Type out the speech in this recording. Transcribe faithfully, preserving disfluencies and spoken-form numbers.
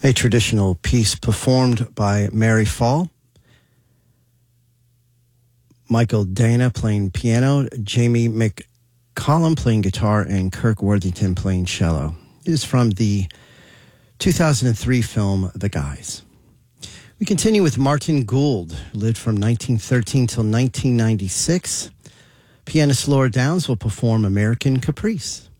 A traditional piece performed by Mary Fall, Michael Dana playing piano, Jamie McCollum playing guitar, and Kirk Worthington playing cello. It is from the two thousand three film The Guys. We continue with Martin Gould, who lived from nineteen thirteen till nineteen ninety-six. Pianist Laura Downs will perform American Caprice.